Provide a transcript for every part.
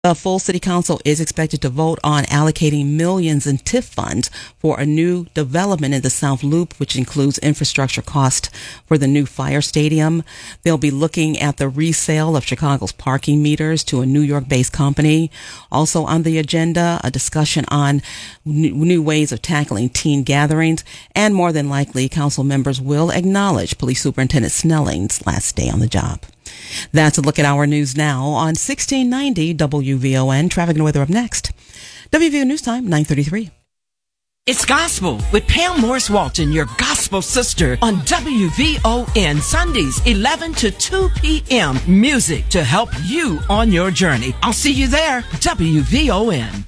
The full city council is expected to vote on allocating millions in TIF funds for a new development in the South Loop, which includes infrastructure cost for the new fire stadium. They'll be looking at the resale of Chicago's parking meters to a New York-based company. Also on the agenda, a discussion on new ways of tackling teen gatherings, and more than likely, council members will acknowledge Police Superintendent Snelling's last day on the job. That's a look at our news now on 1690 WVON. Traffic and weather up next. WVO News Time, 9:33. It's Gospel with Pam Morris Walton, your gospel sister, on WVON Sundays, 11 to 2 p.m. Music to help you on your journey. I'll see you there. WVON.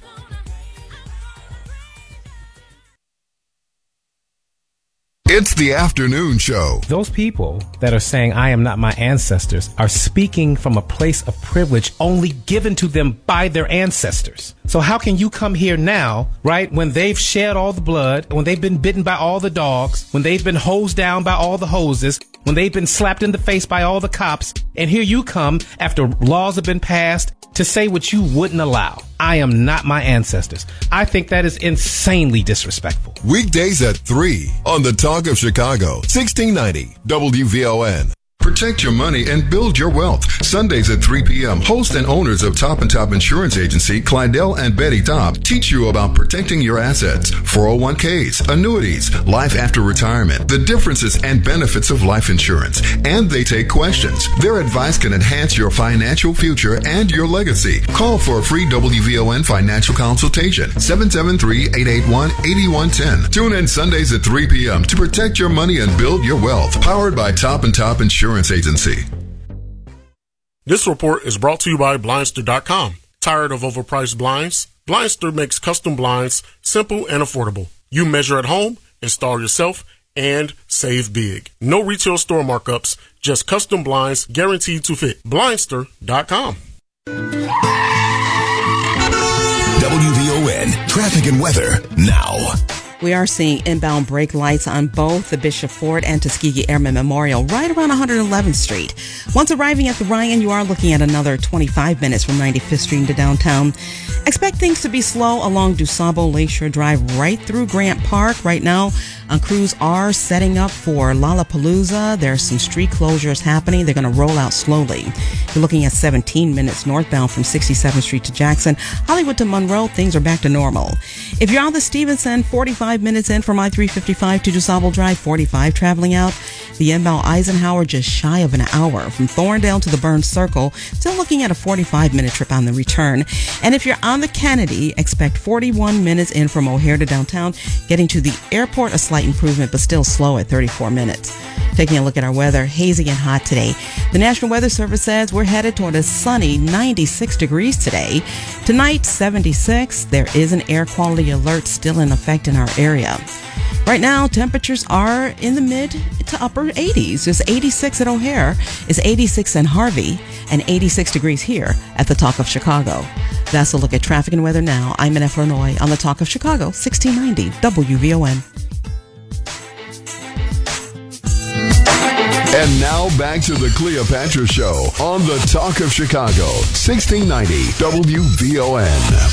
It's the afternoon show. Those people that are saying, I am not my ancestors, are speaking from a place of privilege only given to them by their ancestors. So how can you come here now, right, when they've shed all the blood, when they've been bitten by all the dogs, when they've been hosed down by all the hoses, when they've been slapped in the face by all the cops, and here you come after laws have been passed to say what you wouldn't allow. I am not my ancestors. I think that is insanely disrespectful. Weekdays at 3 on the Talk of Chicago, 1690 WVON. Protect your money and build your wealth. Sundays at 3 p.m. Host and owners of Top and Top Insurance Agency, Clydell and Betty Top, teach you about protecting your assets, 401ks, annuities, life after retirement, the differences and benefits of life insurance. And they take questions. Their advice can enhance your financial future and your legacy. Call for a free WVON financial consultation, 773-881-8110. Tune in Sundays at 3 p.m. to protect your money and build your wealth. Powered by Top and Top Insurance Agency. This report is brought to you by Blindster.com. Tired of overpriced blinds? Blindster makes custom blinds simple and affordable. You measure at home, install yourself, and save big. No retail store markups, just custom blinds guaranteed to fit. Blindster.com. WVON traffic and weather now. We are seeing inbound brake lights on both the Bishop Ford and Tuskegee Airmen Memorial right around 111th Street. Once arriving at the Ryan, you are looking at another 25 minutes from 95th Street into downtown. Expect things to be slow along DuSable Lakeshore Drive right through Grant Park. Right now, crews are setting up for Lollapalooza. There's some street closures happening. They're going to roll out slowly. You're looking at 17 minutes northbound from 67th Street to Jackson. Hollywood to Monroe, things are back to normal. If you're on the Stevenson, 45 minutes in from I-355 to DuSable Drive, 45 traveling out. The inbound Eisenhower just shy of an hour from Thorndale to the Burns Circle. Still looking at a 45-minute trip on the return. And if you're on the Kennedy, expect 41 minutes in from O'Hare to downtown. Getting to the airport, a slight improvement, but still slow at 34 minutes. Taking a look at our weather, hazy and hot today. The National Weather Service says we're headed toward a sunny 96 degrees today. Tonight, 76. There is an air quality alert still in effect in our area. Right now, temperatures are in the mid to upper 80s. It's 86 at O'Hare, it's 86 in Harvey, and 86 degrees here at the Talk of Chicago. That's a look at traffic and weather now. I'm Annette Flournoy on the Talk of Chicago, 1690 WVON. And now back to the Cleopatra Show on the Talk of Chicago, 1690 WVON.